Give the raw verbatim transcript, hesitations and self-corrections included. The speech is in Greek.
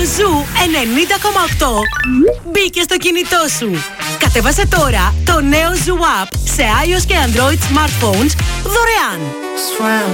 Ζου ενενήντα κόμμα οκτώ μπήκε στο κινητό σου. Κατέβασε τώρα το νέο Ζου App σε iOS και Android smartphones δωρεάν.